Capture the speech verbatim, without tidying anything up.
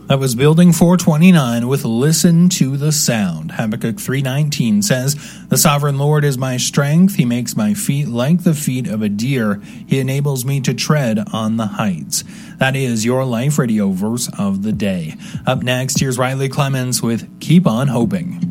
That was Building four twenty-nine with Listen to the Sound. Habakkuk three nineteen says, "The sovereign Lord is my strength. He makes my feet like the feet of a deer. He enables me to tread on the heights." That is your Life Radio verse of the day. Up next, here's Riley Clemens with Keep On Hoping.